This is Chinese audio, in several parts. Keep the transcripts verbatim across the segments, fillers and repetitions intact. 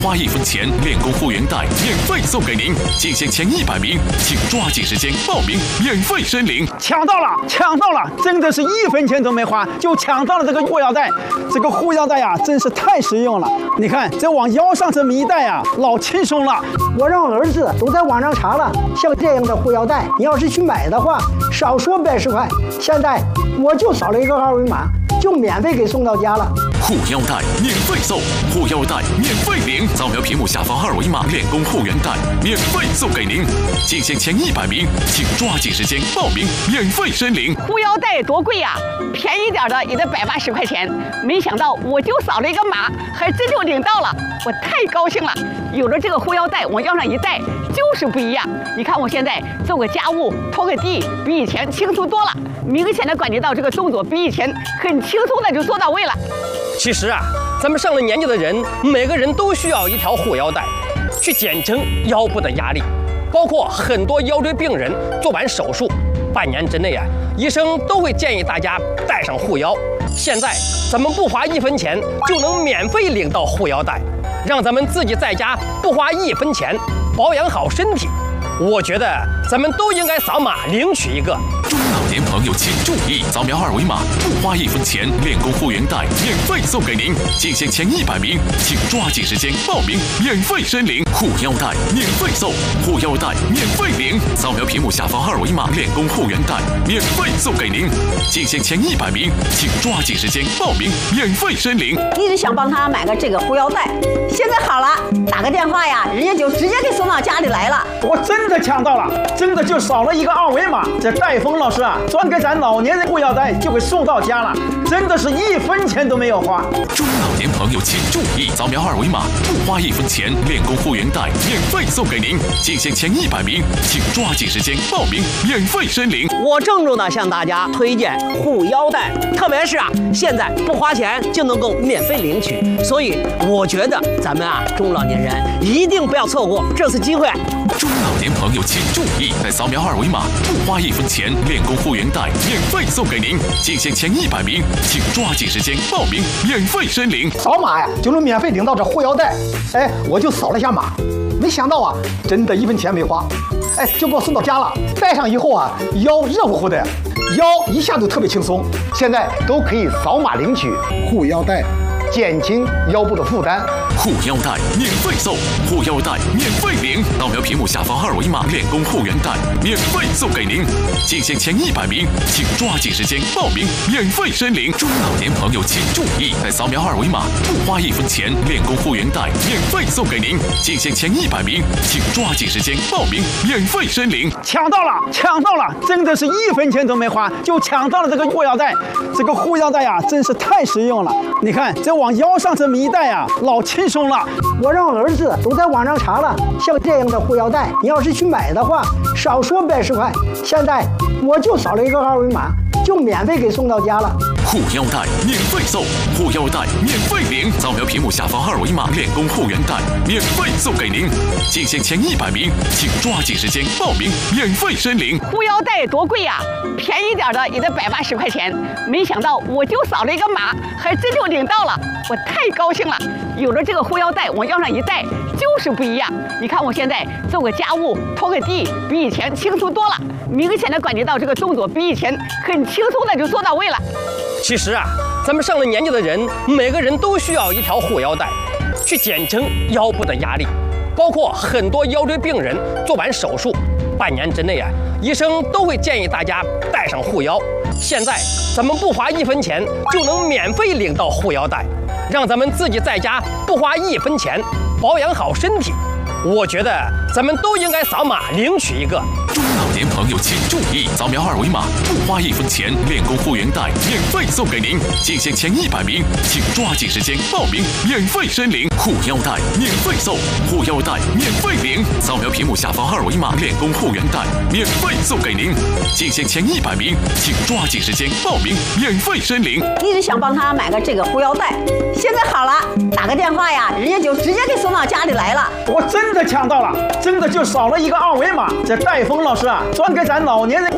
花一分钱练功会员贷免费送给您，仅限前一百名，请抓紧时间报名，免费申领。 抢到了，抢到了！真的是一分钱都没花就抢到了这个护腰带，这个护腰带呀、啊，真是太实用了。你看，这往腰上这么一戴呀、啊，老轻松了。 我让儿子都在网上查了，像这样的护腰带，你要是去买的话，少说百十块。现在我就扫了一个二维码，就免费给送到家了。 护腰带免费送，护腰带免费领，扫描屏幕下方二维码练功会员贷免费送给您，仅限前一百名，请抓紧时间报名，免费申领。 护腰带多贵呀、啊，便宜点的也得百八十块钱，没想到我就扫了一个码，还真就领到了，我太高兴了。有了这个护腰带，往腰上一戴就是不一样。你看我现在做个家务、拖个地，比以前轻松多了，明显的感觉到这个动作比以前很轻松的就做到位了。 其实啊，咱们上了年纪的人，每个人都需要一条护腰带，去减轻腰部的压力。包括很多腰椎病人做完手术，半年之内啊，医生都会建议大家带上护腰。现在咱们不花一分钱就能免费领到护腰带，让咱们自己在家不花一分钱保养好身体。我觉得咱们都应该扫码领取一个。 中老年朋友请注意，扫描二维码，不花一分钱练功会员贷免费送给您，仅限前一百名，请抓紧时间报名，免费申领。护腰带免费送，护腰带免费领，扫描屏幕下方二维码练功会员贷免费送给您，仅限前一百名，请抓紧时间报名，免费申领。 一直想帮他买个这个护腰带，现在好了，打个电话呀，人家就直接给送到家里来了。 我真的抢到了，真的就扫了一个二维码，这戴峰老师啊，专给咱老年人护腰带就给送到家了，真的是一分钱都没有花。 中老年朋友请注意，扫描二维码，不花一分钱练功会员贷免费送给您，仅限前一百名，请抓紧时间报名，免费申领。 我郑重的向大家推荐护腰带，特别是啊，现在不花钱就能够免费领取，所以我觉得咱们啊中老年人一定不要错过这次机会。 中老年朋友请注意，在扫描二维码，不花一分钱练功会员贷免费送给您，仅限前一百名，请抓紧时间报名，免费申领。 扫码呀就能免费领到这护腰带，哎，我就扫了一下码，没想到啊，真的一分钱没花，哎，就给我送到家了。戴上以后啊，腰热乎乎的，腰一下就特别轻松。现在都可以扫码领取护腰带，减轻腰部的负担。 护腰带免费送，护腰带免费领，扫描屏幕下方二维码练功会员贷免费送给您，仅限前一百名，请抓紧时间报名，免费申领。中老年朋友请注意，在扫描二维码，不花一分钱练功会员贷免费送给您，仅限前一百名，请抓紧时间报名，免费申领。 抢到了，抢到了！真的是一分钱都没花就抢到了这个护腰带，这个护腰带呀、啊，真是太实用了。你看，这往腰上这么一戴呀、啊，老轻松了。 我让儿子都在网上查了，像这样的护腰带，你要是去买的话，少说百十块。现在我就扫了一个二维码，就免费给送到家了。 护腰带免费送，护腰带免费领，扫描屏幕下方二维码练功会员贷免费送给您，仅限前一百名，请抓紧时间报名，免费申领。 护腰带多贵呀、啊，便宜点的也得百八十块钱，没想到我就扫了一个码，还真就领到了，我太高兴了。有了这个护腰带，往腰上一戴就是不一样。你看我现在做个家务、拖个地，比以前轻松多了，明显的感觉到这个动作比以前很轻松的就做到位了。 其实啊，咱们上了年纪的人，每个人都需要一条护腰带，去减轻腰部的压力。包括很多腰椎病人做完手术，半年之内啊，医生都会建议大家带上护腰。现在咱们不花一分钱就能免费领到护腰带，让咱们自己在家不花一分钱保养好身体。我觉得咱们都应该扫码领取一个。 中老年朋友请注意，扫描二维码，不花一分钱练功会员贷免费送给您，仅限前一百名，请抓紧时间报名，免费申领。护腰带免费送，护腰带免费领，扫描屏幕下方二维码练功会员贷免费送给您，仅限前一百名，请抓紧时间报名，免费申领。 一直想帮他买个这个护腰带，现在好了，打个电话呀，人家就直接给送到家里来了。 我真的抢到了，真的就扫了一个二维码，这戴峰老师啊，专给咱老年人护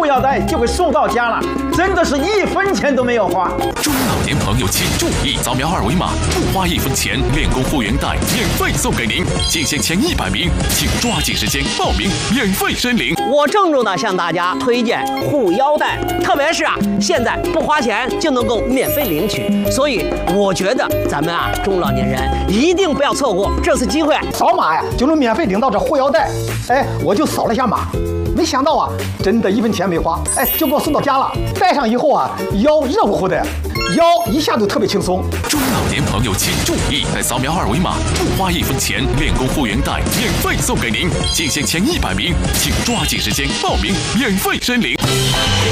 护腰带就给送到家了，真的是一分钱都没有花。 中老年朋友请注意，扫描二维码，不花一分钱，练功护原带免费送给您。仅限前一百名，请抓紧时间报名，免费申领。 我郑重的向大家推荐护腰带，特别是啊，现在不花钱就能够免费领取，所以我觉得咱们啊中老年人一定不要错过这次机会。 扫码呀就能免费领到这护腰带，哎，我就扫了一下码，没想到啊，真的一分钱没花，哎，就给我送到家了。戴上以后啊，腰热乎乎的，腰一下就特别轻松。 中老年朋友请注意，在扫描二维码，不花一分钱，练功护原带免费送给您。仅限前一百名，请抓紧时间报名，免费申领。